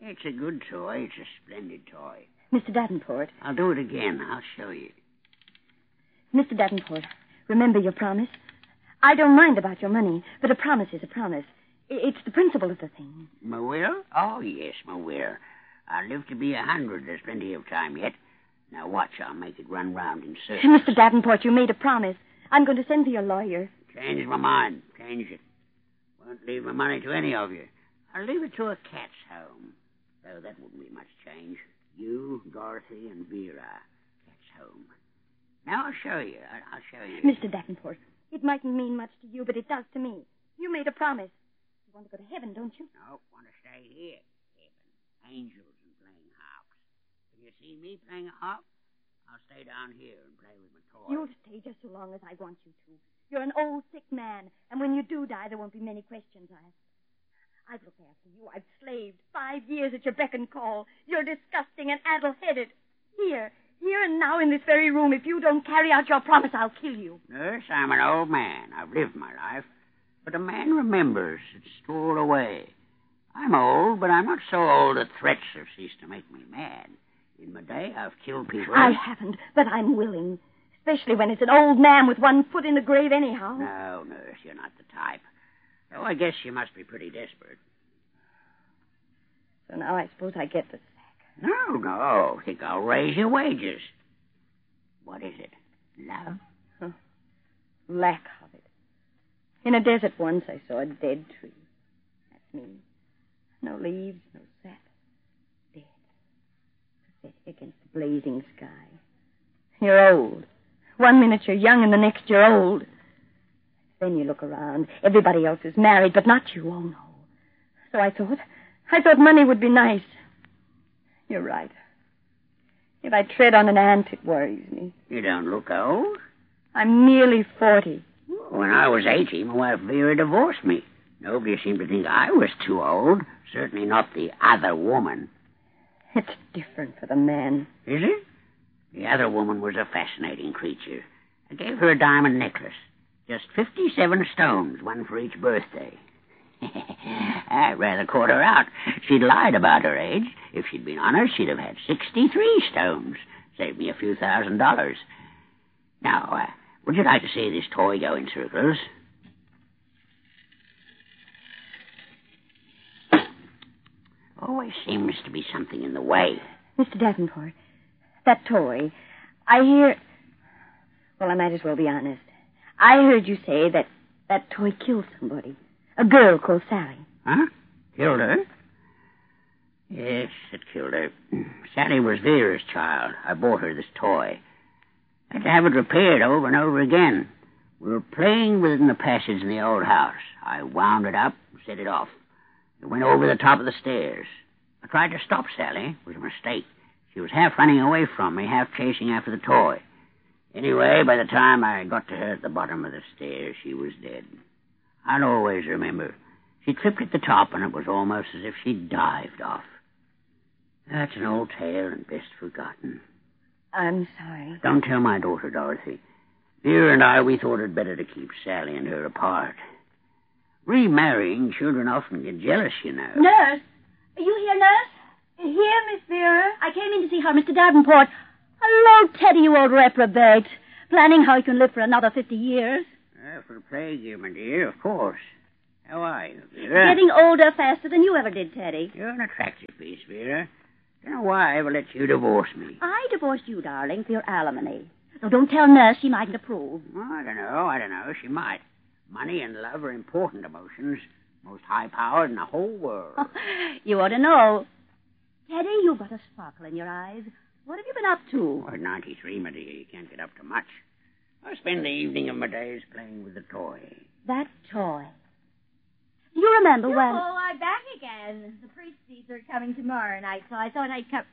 It's a good toy. It's a splendid toy. Mr. Davenport. I'll do it again. I'll show you. Mr. Davenport, remember your promise? I don't mind about your money, but a promise is a promise. It's the principle of the thing. My will? Oh, yes, my will. I'll live to be 100. There's plenty of time yet. Now watch, I'll make it run round in circles. Mr. Davenport, you made a promise. I'm going to send for your lawyer. Change my mind. Change it. Won't leave my money to any of you. I'll leave it to a cat's home. Though that wouldn't be much change. You, Dorothy, and Vera. Cat's home. Now I'll show you. I'll show you. Mr. Davenport, it mightn't mean much to you, but it does to me. You made a promise. You want to go to heaven, don't you? No, want to stay here. Heaven. Angels and playing harps. If you see me playing a harp, I'll stay down here and play with my toys. You'll stay just so long as I want you to. You're an old, sick man, and when you do die, there won't be many questions asked. I've looked after you. I've slaved 5 years at your beck and call. You're disgusting and addle-headed. Here and now in this very room, if you don't carry out your promise, I'll kill you. Nurse, I'm an old man. I've lived my life. But a man remembers. It's stored away. I'm old, but I'm not so old that threats have ceased to make me mad. In my day, I've killed people. I haven't, but I'm willing. Especially when it's an old man with one foot in the grave anyhow. No, nurse, you're not the type. Oh, I guess you must be pretty desperate. So now I suppose I get the sack. No. Think I'll raise your wages. What is it? Love? Lack of it. In a desert once I saw a dead tree. That's me. No leaves, no sap. Dead. Pathetic against the blazing sky. You're old. 1 minute you're young and the next you're old. Then you look around. Everybody else is married, but not you. Oh, no. So I thought money would be nice. You're right. If I tread on an ant, it worries me. You don't look old. I'm nearly 40. When I was 80, my wife Vera divorced me. Nobody seemed to think I was too old. Certainly not the other woman. It's different for the man. Is it? The other woman was a fascinating creature. I gave her a diamond necklace. Just 57 stones, one for each birthday. I rather caught her out. She'd lied about her age. If she'd been honest, she'd have had 63 stones. Saved me a few $1,000s. Now, would you like to see this toy go in circles? Always seems to be something in the way. Mr. Davenport, that toy, I hear... Well, I might as well be honest. I heard you say that toy killed somebody. A girl called Sally. Huh? Killed her? Yes, it killed her. Sally was Vera's child. I bought her this toy. I had to have it repaired over and over again. We were playing with it in the passage in the old house. I wound it up and set it off. It went over the top of the stairs. I tried to stop Sally. It was a mistake. She was half running away from me, half chasing after the toy. Anyway, by the time I got to her at the bottom of the stairs, she was dead. I'll always remember. She tripped at the top, and it was almost as if she'd dived off. That's an old tale and best forgotten. I'm sorry. Don't tell my daughter, Dorothy. Vera and I, we thought it better to keep Sally and her apart. Remarrying, children often get jealous, you know. Nurse! Are you here, nurse? Here, Miss Vera? I came in to see her, Mr. Davenport. Hello, Teddy, you old reprobate. Planning how you can live for another 50 years. For the plague, my dear, of course. How are you, Vera? Getting older faster than you ever did, Teddy. You're an attractive piece, Vera. Don't know why I ever let you divorce me. I divorced you, darling, for your alimony. So don't tell Nurse, she mightn't approve. Oh, I don't know. She might. Money and love are important emotions. Most high-powered in the whole world. You ought to know. Teddy, you've got a sparkle in your eyes. What have you been up to? At 93, my dear, you can't get up to much. I spend the evening of my days playing with the toy. That toy. Do you remember when... Oh, I'm back again. The Priesties are coming tomorrow night, so I thought I'd come...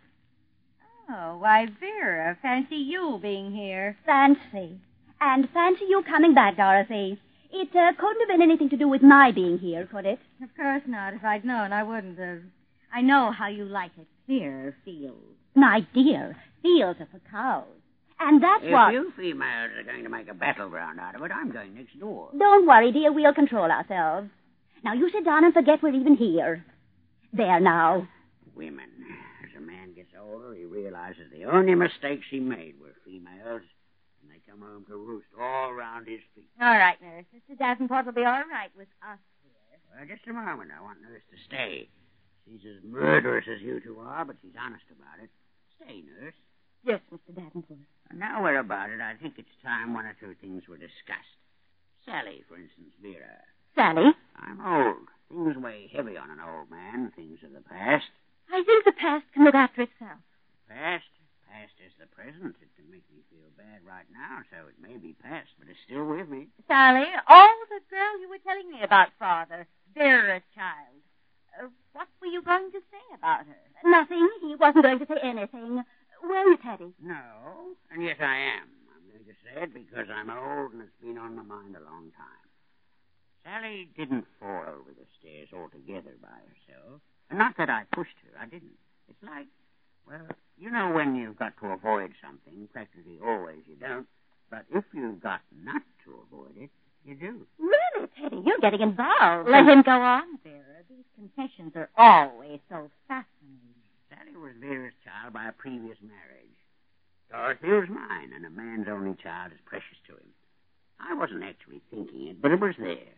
Oh, why, Vera, fancy you being here. Fancy. And fancy you coming back, Dorothy. It couldn't have been anything to do with my being here, could it? Of course not. If I'd known, I wouldn't have. I know how you like it. Clear fields. My dear, fields are for cows. And that's what... If you females are going to make a battleground out of it, I'm going next door. Don't worry, dear. We'll control ourselves. Now, you sit down and forget we're even here. There now. women. As a man gets older, he realizes the only mistakes he made were females, and they come home to roost all round his feet. All right, Nurse. Mr. Davenport will be all right with us here. Well, just a moment. I want Nurse to stay. She's as murderous as you two are, but she's honest about it. Stay, Nurse. Yes, Mr. Davenport. Now we're about it, I think it's time one or two things were discussed. Sally, for instance, Vera. Sally? I'm old. Things weigh heavy on an old man, things of the past. I think the past can look after itself. Past is the present. It can make me feel bad right now, so it may be past, but it's still with me. Sally, oh, the girl you were telling me about, Father. Vera's child. What were you going to say about her? Nothing. He wasn't going to say anything. Were you, Teddy? No, and yet I am. I'm going to say it because I'm old and it's been on my mind a long time. Sally didn't fall over the stairs altogether by herself. And not that I pushed her. I didn't. It's like, well, you know when you've got to avoid something, practically always you don't. But if you've got not to avoid it, you do. Really, Teddy? You're getting involved. Let him go on, Vera. These confessions are always so fascinating. Sally was Vera's child by a previous marriage. Dorothy was mine, and a man's only child is precious to him. I wasn't actually thinking it, but it was there.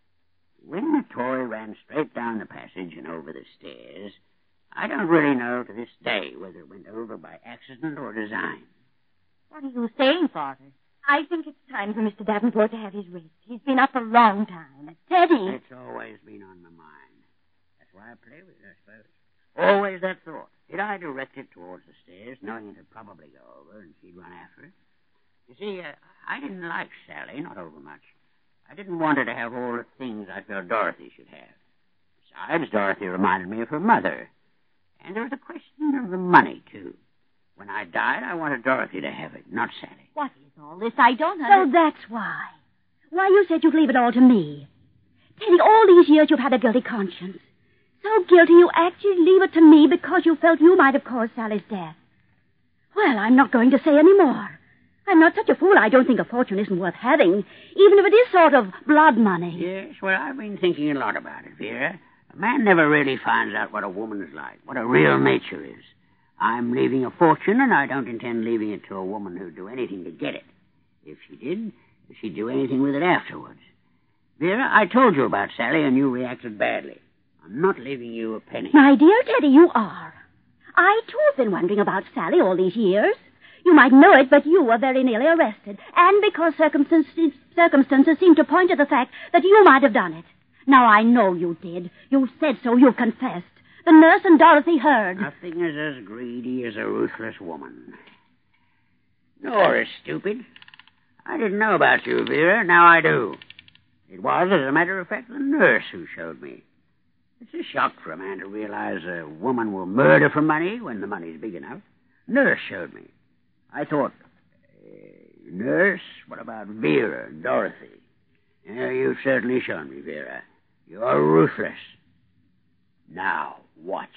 When the toy ran straight down the passage and over the stairs, I don't really know to this day whether it went over by accident or design. What are you saying, Father? I think it's time for Mr. Davenport to have his rest. He's been up a long time. Teddy! It's always been on my mind. That's why I play with it, I suppose. Always that thought. Did I direct it towards the stairs, knowing it'd probably go over and she'd run after it? You see, I didn't like Sally, not over much. I didn't want her to have all the things I felt Dorothy should have. Besides, Dorothy reminded me of her mother. And there was a question of the money, too. When I died, I wanted Dorothy to have it, not Sally. What is all this? I don't So understand. that's why. Why you said you'd leave it all to me. Teddy, all these years you've had a guilty conscience. So guilty you actually leave it to me because you felt you might have caused Sally's death. Well, I'm not going to say any more. I'm not such a fool. I don't think a fortune isn't worth having, even if it is sort of blood money. Yes, well, I've been thinking a lot about it, Vera. A man never really finds out what a woman is like, what a real nature is. I'm leaving a fortune, and I don't intend leaving it to a woman who'd do anything to get it. If she did, she'd do anything with it afterwards. Vera, I told you about Sally, and you reacted badly. I'm not leaving you a penny. My dear Teddy, you are. I, too, have been wondering about Sally all these years. You might know it, but you were very nearly arrested. And because circumstances seem to point to the fact that you might have done it. Now, I know you did. You said so. You confessed. The nurse and Dorothy heard. Nothing is as greedy as a ruthless woman. Nor as stupid. I didn't know about you, Vera. Now I do. It was, as a matter of fact, the nurse who showed me. It's a shock for a man to realize a woman will murder for money when the money's big enough. Nurse showed me. I thought, nurse, what about Vera and Dorothy? Yeah, you've certainly shown me, Vera. You're ruthless. Now, watch.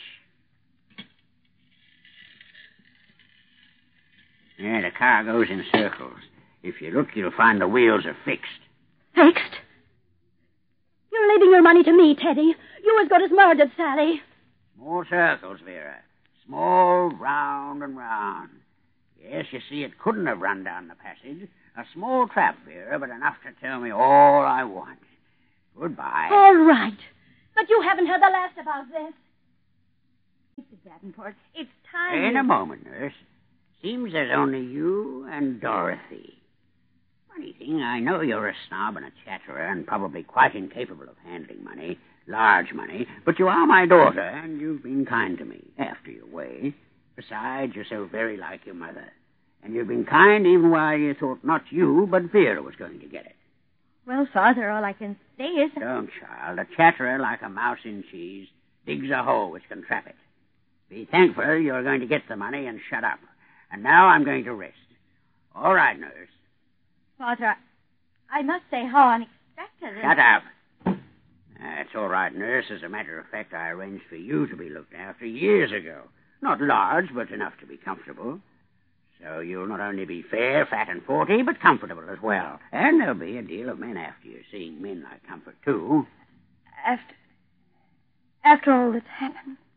Yeah, the car goes in circles. If you look, you'll find the wheels are fixed. Fixed? You're leaving your money to me, Teddy. You as good as murdered Sally. Small circles, Vera. Small, round and round. Yes, you see, it couldn't have run down the passage. A small trap, Vera, but enough to tell me all I want. Goodbye. All right. But you haven't heard the last about this. Mr. Davenport, it's time. In a moment, nurse. Seems there's only you and Dorothy. Funny thing, I know you're a snob and a chatterer and probably quite incapable of handling money, large money, but you are my daughter, and you've been kind to me, after your way. Besides, you're so very like your mother. And you've been kind even while you thought not you, but Vera was going to get it. Well, Father, all I can say is... Don't, child. A chatterer like a mouse in cheese digs a hole which can trap it. Be thankful you're going to get the money and shut up. And now I'm going to rest. All right, nurse. Father, I must say how unexpected... Shut up. That's all right, nurse. As a matter of fact, I arranged for you to be looked after years ago. Not large, but enough to be comfortable. So you'll not only be fair, fat, and 40, but comfortable as well. And there'll be a deal of men after you, seeing men like comfort, too. After all that's happened.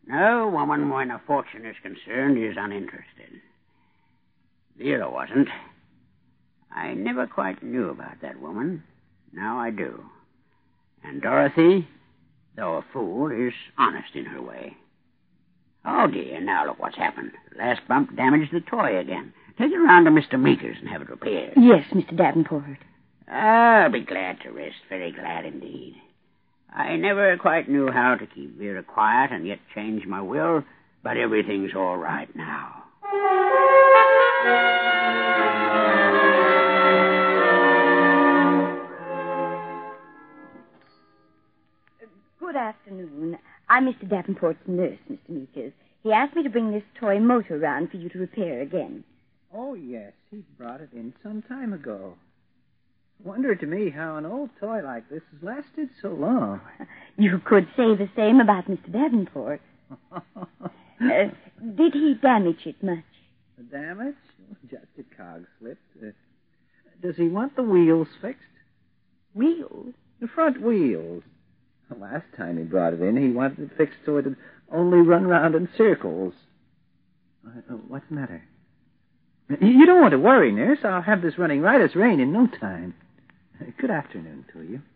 No woman, when a fortune is concerned, is uninterested. Vera wasn't. I never quite knew about that woman. Now I do. And Dorothy, though a fool, is honest in her way. Oh, dear, now look what's happened. The last bump damaged the toy again. Take it around to Mr. Meeker's and have it repaired. Yes, Mr. Davenport. I'll be glad to rest, very glad indeed. I never quite knew how to keep Vera quiet and yet change my will, but everything's all right now. Good afternoon. I'm Mr. Davenport's nurse, Mr. Meekers. He asked me to bring this toy motor round for you to repair again. Oh, yes. He brought it in some time ago. Wonder to me how an old toy like this has lasted so long. You could say the same about Mr. Davenport. Did he damage it much? The damage? Just a cog slipped. Does he want the wheels fixed? Wheels? The front wheels. The last time he brought it in, he wanted it fixed so it'd only run round in circles. What's the matter? You don't want to worry, nurse. I'll have this running right as rain in no time. Good afternoon to you.